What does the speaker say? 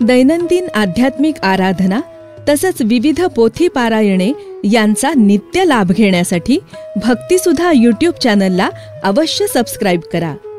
दैनंदिन आध्यात्मिक आराधना तसंच विविध पोथी पारायणे यांचा नित्य लाभ घेण्यासाठी भक्तिसुधा यूट्यूब चॅनलला अवश्य सबस्क्राईब करा.